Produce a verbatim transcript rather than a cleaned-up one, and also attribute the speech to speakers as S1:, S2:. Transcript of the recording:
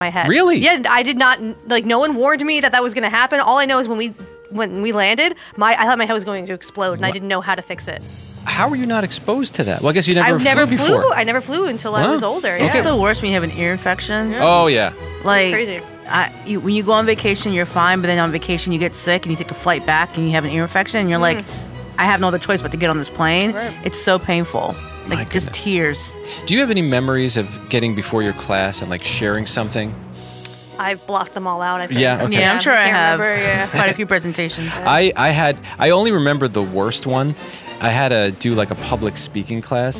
S1: my head.
S2: Really?
S1: Yeah, I did not, like, no one warned me that that was going to happen. All I know is when we when we landed, my I thought my head was going to explode, and I didn't know how to fix it.
S2: How were you not exposed to that? Well, I guess you never
S1: I
S2: flew
S1: never
S2: before.
S1: flew. I never flew until I
S2: Wow.
S1: was older.
S2: Okay.
S3: It's
S1: Yeah.
S3: still worse when you have an ear infection.
S2: Oh, yeah.
S3: Like,
S1: Crazy.
S3: I, you, when you go on vacation, you're fine, but then on vacation you get sick and you take a flight back and you have an ear infection, and you're like, I have no other choice but to get on this plane.
S1: Right.
S3: It's so painful. Like,
S2: My
S3: just
S2: goodness.
S3: tears.
S2: Do you have any memories of getting before your class and, like, sharing something?
S1: I've blocked them all out. I think.
S2: Yeah, okay.
S3: Yeah, I'm sure I,
S1: can't
S3: have
S1: remember, yeah.
S3: quite a few presentations.
S2: I, I had, I only remember the worst one. I had to do, like, a public speaking class.